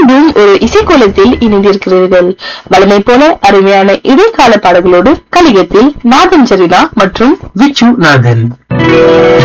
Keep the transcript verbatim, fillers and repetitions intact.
மீண்டும் ஒரு இசைக்கோலத்தில் இணைந்திருக்கிறீர்கள். வளமை போல அருமையான இடைக்கால பாடல்களோடு கலிகத்தில் நாதன் சரிதா மற்றும் விச்சு நாதன்.